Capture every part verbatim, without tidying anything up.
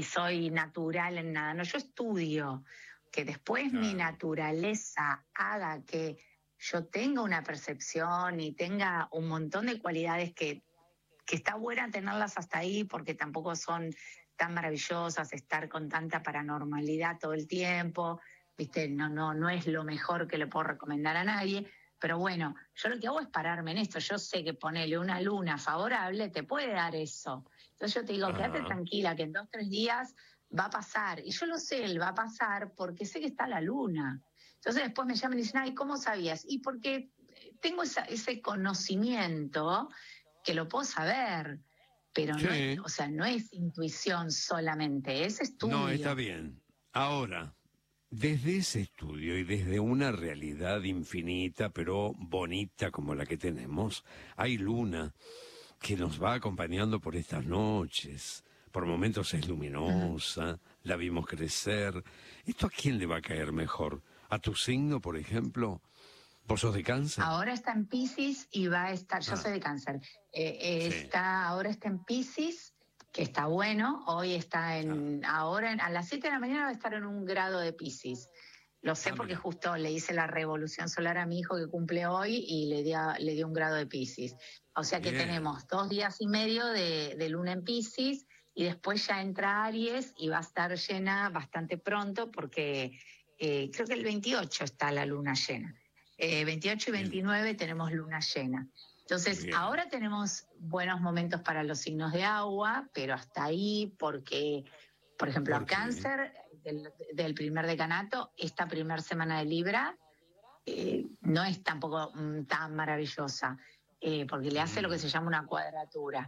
soy natural en nada. No, yo estudio que después Claro. mi naturaleza haga que yo tenga una percepción y tenga un montón de cualidades que, que está buena tenerlas hasta ahí, porque tampoco son tan maravillosas, estar con tanta paranormalidad todo el tiempo, viste, no, no, no es lo mejor que le puedo recomendar a nadie. Pero bueno, yo lo que hago es pararme en esto. Yo sé que ponerle una luna favorable te puede dar eso. Entonces yo te digo, quédate Ajá. tranquila, que en dos, tres días va a pasar. Y yo lo sé, él va a pasar porque sé que está la luna. Entonces después me llaman y dicen, ay, ¿cómo sabías? Y porque tengo esa, ese conocimiento que lo puedo saber, pero no es, Sí. o sea, no es intuición solamente, es No, está estudio. bien. Ahora, desde ese estudio y desde una realidad infinita, pero bonita como la que tenemos, hay luna que nos va acompañando por estas noches. Por momentos es Ujú. luminosa, la vimos crecer. ¿Esto a quién le va a caer mejor? ¿A tu signo, por ejemplo? ¿Vos sos de Cáncer? Ahora está en Piscis y va a estar, yo Ah, soy de Cáncer, eh, eh, sí. está, ahora está en Piscis, que está bueno, hoy está Ah, en, ahora en- a las siete de la mañana va a estar en un grado de Piscis. Lo sé ah, porque mira. justo le hice la revolución solar a mi hijo que cumple hoy y le dio, le dio un grado de Piscis. O sea que Bien. tenemos dos días y medio de, de luna en Piscis y después ya entra Aries y va a estar llena bastante pronto porque eh, creo que el veintiocho está la luna llena. Eh, veintiocho y Bien. veintinueve tenemos luna llena. Entonces, Bien. ahora tenemos buenos momentos para los signos de agua, pero hasta ahí porque, por ejemplo, a ¿Por qué? Cáncer, del, del primer decanato, esta primera semana de Libra, eh, no es tampoco mm, tan maravillosa, eh, porque le hace lo que se Mm. llama una cuadratura.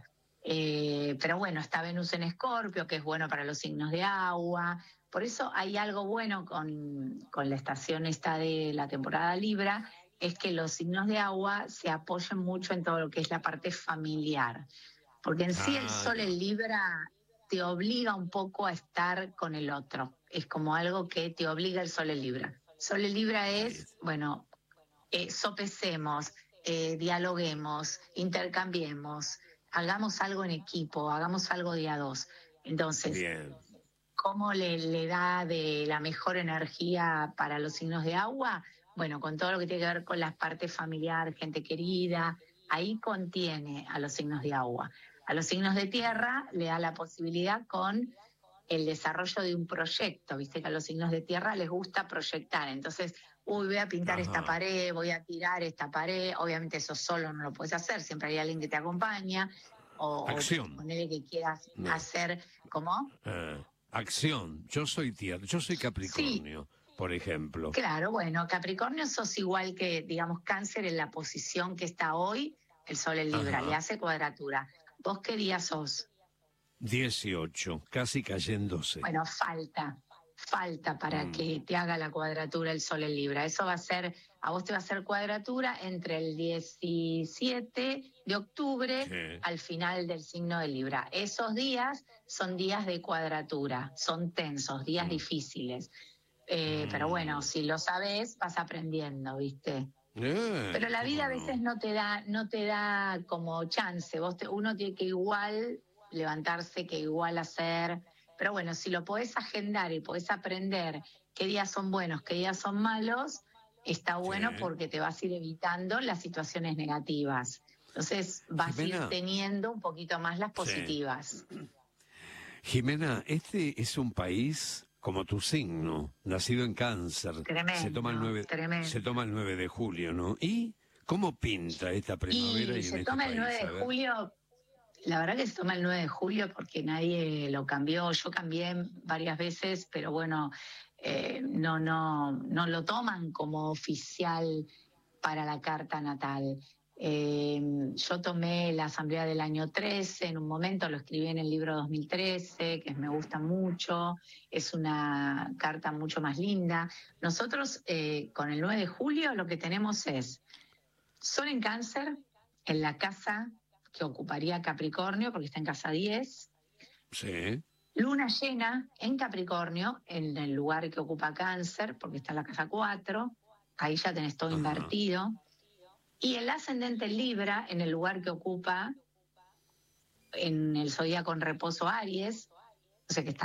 Eh, pero bueno, está Venus en Escorpio, que es bueno para los signos de agua. Por eso hay algo bueno con, con la estación esta de la temporada Libra, es que los signos de agua se apoyan mucho en todo lo que es la parte familiar. Porque en sí el sol Claro. en Libra te obliga un poco a estar con el otro. Es como algo que te obliga el sol en Libra. Sol en Libra Ahí es, es. bueno, eh, sopesemos, eh, dialoguemos, intercambiemos, hagamos algo en equipo, hagamos algo de a dos. Entonces, Bien. ¿cómo le, le da de la mejor energía para los signos de agua? Bueno, con todo lo que tiene que ver con la parte familiar, gente querida, ahí contiene a los signos de agua. A los signos de tierra le da la posibilidad con el desarrollo de un proyecto, viste que a los signos de tierra les gusta proyectar, entonces, uy, voy a pintar esta Ajá. pared, voy a tirar esta pared, obviamente eso solo no lo puedes hacer, siempre hay alguien que te acompaña, o, o Acción. ponerle que quieras No. hacer, ¿cómo? Eh, acción. Yo soy tierra. Yo soy Sí, Capricornio, por ejemplo. claro, bueno, Capricornio sos igual que, digamos, Cáncer en la posición que está hoy, el Sol en Libra, le Ajá. hace cuadratura. ¿Vos qué día sos? Dieciocho, casi cayéndose. Bueno, falta, falta para Mm, que te haga la cuadratura el Sol en Libra. Eso va a ser, a vos te va a hacer cuadratura entre el diecisiete de octubre sí. al final del signo de Libra. Esos días son días de cuadratura, son tensos, días Mm, difíciles. Eh, pero bueno, mm. si lo sabes, vas aprendiendo, ¿viste? Pero Eh, la ¿cómo vida a veces no? no te da, no te da como chance. Vos te- uno tiene que igual levantarse, que igual hacer. Pero bueno, si lo podés agendar y podés aprender qué días son buenos, qué días son malos, está Sí. bueno porque te vas a ir evitando las situaciones negativas. Entonces vas a ir Jimena, teniendo un poquito más las sí. positivas. Jimena, este es un país como tu signo, nacido en Cáncer. Se toma el Tremendo, nueve, se tremendo. toma el nueve de julio, ¿no? ¿Y cómo pinta esta primavera Y y en se este toma el nueve país? de A ver. julio. La verdad que se toma el nueve de julio porque nadie lo cambió. Yo cambié varias veces, pero bueno, eh, no, no, no lo toman como oficial para la carta natal. Eh, yo tomé la asamblea del año trece, en un momento lo escribí en el libro dos mil trece, que me gusta mucho, es una carta mucho más linda. Nosotros eh, con el nueve de julio lo que tenemos es Sol en Cáncer, en la casa que ocuparía Capricornio, porque está en casa diez. Sí. Luna llena en Capricornio, en el lugar que ocupa Cáncer, porque está en la casa cuatro. Ahí ya tenés todo Ajá. invertido. Y el ascendente Libra, en el lugar que ocupa en el zodíaco en reposo Aries, o sea que está